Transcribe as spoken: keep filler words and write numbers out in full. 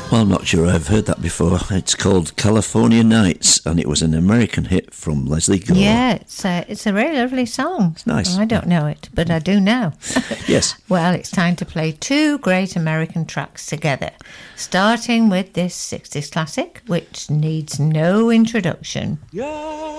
Well, I'm not sure I've heard that before. It's called California Nights, and it was an American hit from Leslie Gore. Yeah, it's a, it's a really lovely song. It's nice. I don't know it, but I do now. Yes. Well, it's time to play two great American tracks together, starting with this sixties classic, which needs no introduction. Yeah.